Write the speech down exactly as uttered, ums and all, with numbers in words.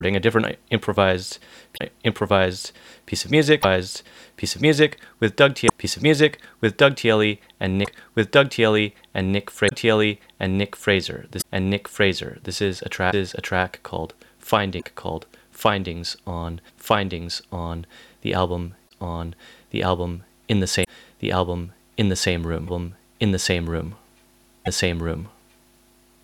a different improvised improvised piece of music piece of music with Doug T piece of music with Doug Tielli and Nick with Doug Tielli and Nick Fra- Tielli and Nick Fraser this and Nick Fraser this is a track is a track called Finding called Findings on Findings on the album on the album in the same the album in the same room in the same room the same room